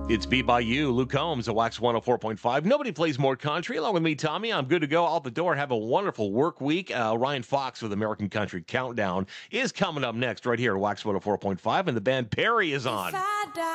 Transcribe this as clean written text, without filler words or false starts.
It's Beat by You, Luke Combs at Wax 104.5. Nobody plays more country. Along with me, Tommy. I'm good to go out the door. Have a wonderful work week. Ryan Fox with American Country Countdown is coming up next right here at Wax 104.5, and the band Perry is on.